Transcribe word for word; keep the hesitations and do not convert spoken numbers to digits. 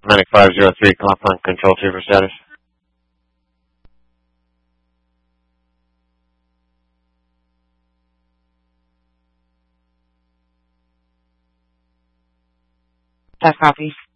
Medic five zero three, call on control two for status. That copies.